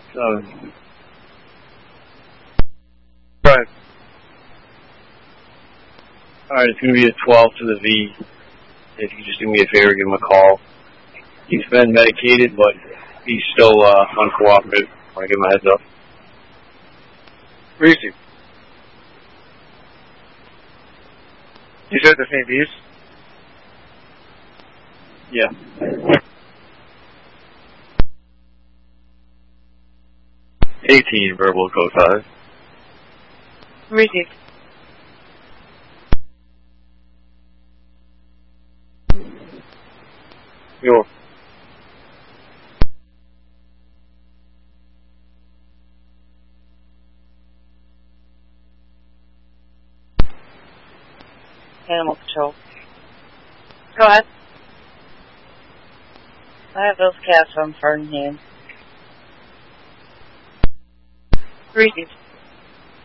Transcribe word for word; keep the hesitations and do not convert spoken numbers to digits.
So, Right. alright, it's going to be a twelve to the V. If you just do me a favor, give him a call. He's been medicated, but he's still uh, uncooperative. I want to give him a heads up. Where is he? He's at the Saint V's? Yeah. eighteen verbal code five. Received. Yo. Animal control. Go ahead. I have those cats on Fern hand. Received.